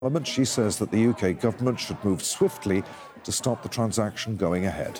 She says that the UK government should move swiftly to stop the transaction going ahead.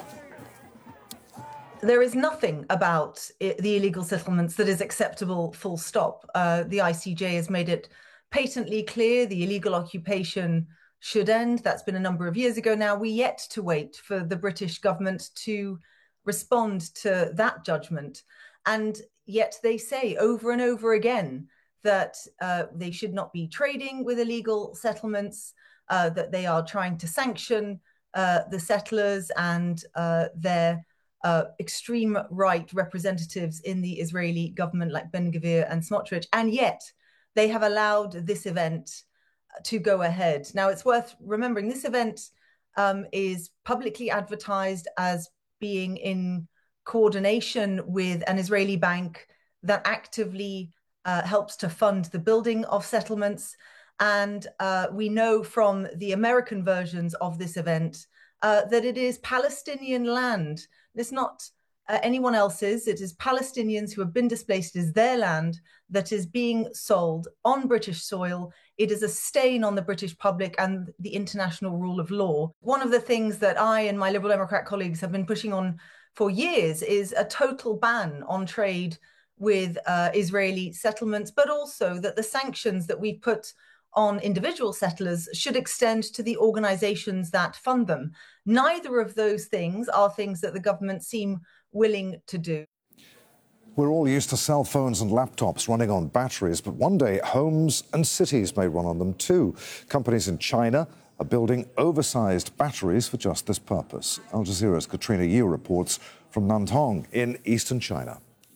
There is nothing about the illegal settlements that is acceptable, full stop. The ICJ has made it patently clear the illegal occupation should end. That's been a number of years ago now. We're yet to wait for the British government to respond to that judgment. And yet they say over and over again that they should not be trading with illegal settlements, that they are trying to sanction the settlers and their extreme right representatives in the Israeli government like Ben-Gvir and Smotrich. And yet they have allowed this event to go ahead. Now, it's worth remembering this event is publicly advertised as being in coordination with an Israeli bank that actively helps to fund the building of settlements. And we know from the American versions of this event that it is Palestinian land. It's not anyone else's. It is Palestinians who have been displaced. It is their land that is being sold on British soil. It is a stain on the British public and the international rule of law. One of the things that I and my Liberal Democrat colleagues have been pushing on for years is a total ban on trade with Israeli settlements, but also that the sanctions that we put on individual settlers should extend to the organizations that fund them. Neither of those things are things that the government seem willing to do. We're all used to cell phones and laptops running on batteries, but one day homes and cities may run on them too. Companies in China are building oversized batteries for just this purpose. Al Jazeera's Katrina Yu reports from Nantong in eastern China.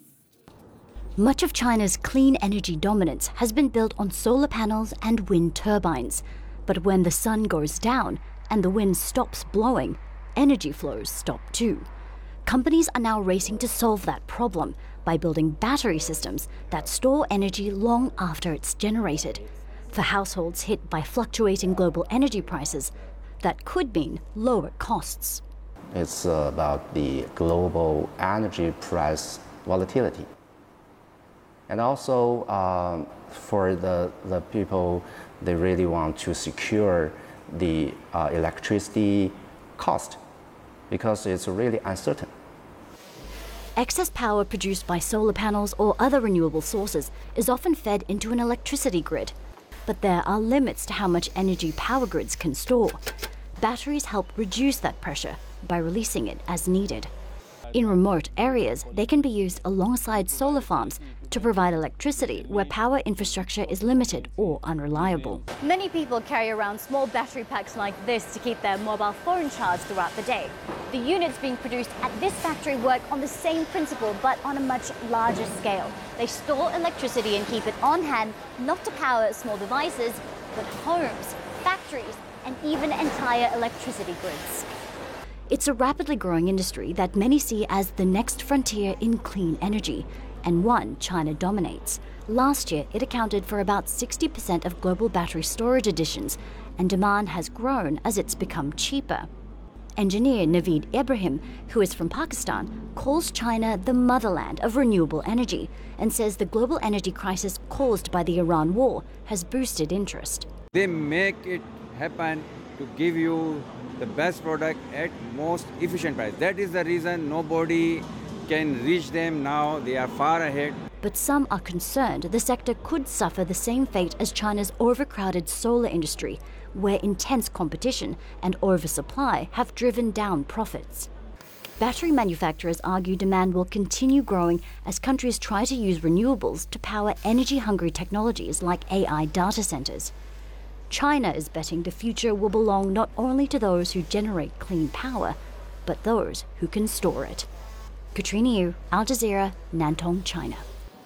Much of China's clean energy dominance has been built on solar panels and wind turbines. But when the sun goes down and the wind stops blowing, energy flows stop too. Companies are now racing to solve that problem by building battery systems that store energy long after it's generated. For households hit by fluctuating global energy prices, that could mean lower costs. It's about the global energy price volatility. And also for the people, they really want to secure the electricity cost because it's really uncertain. Excess power produced by solar panels or other renewable sources is often fed into an electricity grid. But there are limits to how much energy power grids can store. Batteries help reduce that pressure by releasing it as needed. In remote areas, they can be used alongside solar farms to provide electricity where power infrastructure is limited or unreliable. Many people carry around small battery packs like this to keep their mobile phone charged throughout the day. The units being produced at this factory work on the same principle, but on a much larger scale. They store electricity and keep it on hand, not to power small devices, but homes, factories, and even entire electricity grids. It's a rapidly growing industry that many see as the next frontier in clean energy, and one China dominates. Last year, it accounted for about 60% of global battery storage additions, and demand has grown as it's become cheaper. Engineer Naveed Ibrahim, who is from Pakistan, calls China the motherland of renewable energy and says the global energy crisis caused by the Iran war has boosted interest. They make it happen to give you the best product at most efficient price. That is the reason nobody can reach them now. They are far ahead. But some are concerned the sector could suffer the same fate as China's overcrowded solar industry, where intense competition and oversupply have driven down profits. Battery manufacturers argue demand will continue growing as countries try to use renewables to power energy-hungry technologies like AI data centers. China is betting the future will belong not only to those who generate clean power, but those who can store it. Katrina Yu, Al Jazeera, Nantong, China.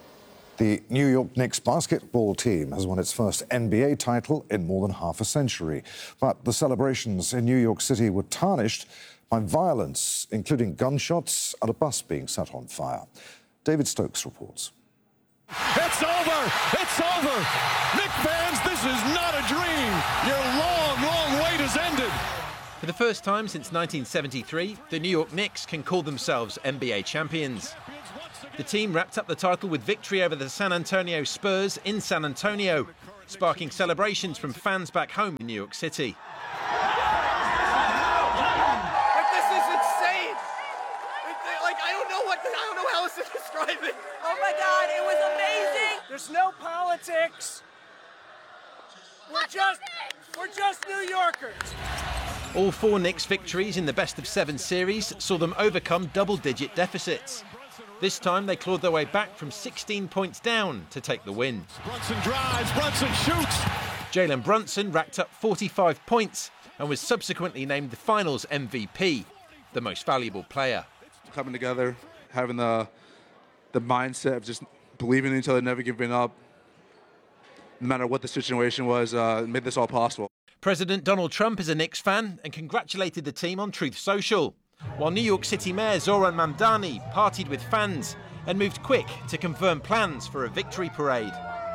The New York Knicks basketball team has won its first NBA title in more than half a century. But the celebrations in New York City were tarnished by violence, including gunshots and a bus being set on fire. David Stokes reports. It's over! It's over! Knicks fans, this is not a dream! Your long, long wait has ended! For the first time since 1973, the New York Knicks can call themselves NBA champions. The team wrapped up the title with victory over the San Antonio Spurs in San Antonio. sparking celebrations from fans back home in New York City. I don't know how else to describe it. Oh my God, it was amazing. There's no politics. We're just New Yorkers. All 4 Knicks victories in the best-of-7 series saw them overcome double-digit deficits. This time they clawed their way back from 16 points down to take the win. Brunson drives, Brunson shoots. Jalen Brunson racked up 45 points and was subsequently named the Finals MVP, the most valuable player. Coming together, having the mindset of just believing in each other, never giving up, no matter what the situation was, made this all possible. President Donald Trump is a Knicks fan and congratulated the team on Truth Social, while New York City Mayor Zohran Mamdani partied with fans and moved quick to confirm plans for a victory parade.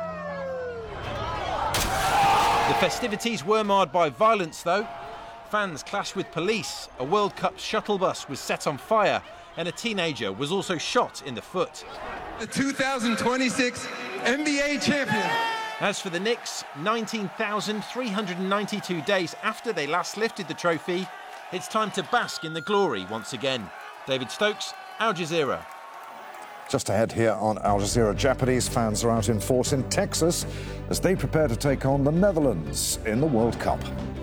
The festivities were marred by violence, though. Fans clashed with police, a World Cup shuttle bus was set on fire, and a teenager was also shot in the foot. The 2026 NBA champion. As for the Knicks, 19,392 days after they last lifted the trophy, it's time to bask in the glory once again. David Stokes, Al Jazeera. Just ahead here on Al Jazeera, Japanese fans are out in force in Texas as they prepare to take on the Netherlands in the World Cup.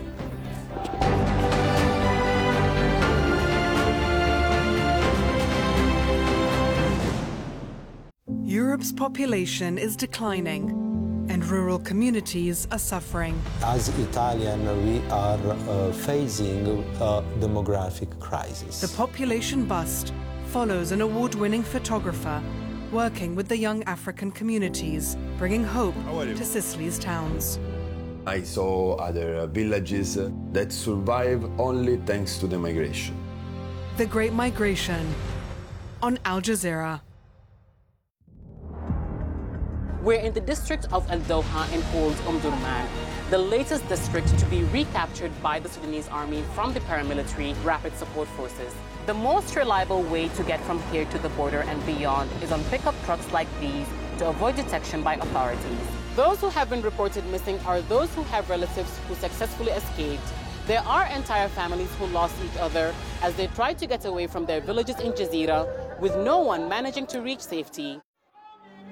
Europe's population is declining and rural communities are suffering. As Italian, we are facing a demographic crisis. The population bust follows an award-winning photographer working with the young African communities, bringing hope to Sicily's towns. I saw other villages that survive only thanks to the migration. The Great Migration on Al Jazeera. We're in the district of Al Doha in Old Omdurman, the latest district to be recaptured by the Sudanese army from the paramilitary Rapid Support Forces. The most reliable way to get from here to the border and beyond is on pickup trucks like these to avoid detection by authorities. Those who have been reported missing are those who have relatives who successfully escaped. There are entire families who lost each other as they tried to get away from their villages in Jazeera, with no one managing to reach safety.